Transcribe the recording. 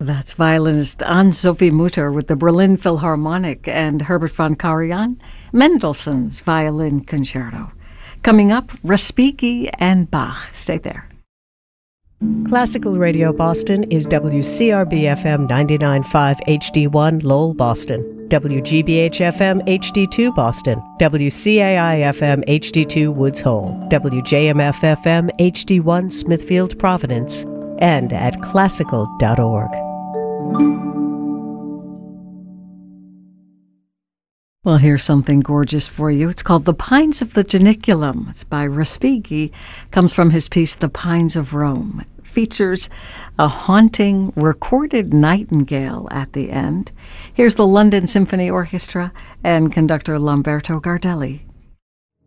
That's violinist Anne-Sophie Mutter with the Berlin Philharmonic and Herbert von Karajan, Mendelssohn's Violin Concerto. Coming up, Respighi and Bach. Stay there. Classical Radio Boston is WCRB-FM 99.5 HD1 Lowell, Boston, WGBH-FM HD2 Boston, WCAI-FM HD2 Woods Hole, WJMF-FM HD1 Smithfield, Providence, and at classical.org. Well, here's something gorgeous for you. It's called The Pines of the Janiculum. It's by Respighi. Comes from his piece, The Pines of Rome. It features a haunting recorded nightingale at the end. Here's the London Symphony Orchestra and conductor Lamberto Gardelli.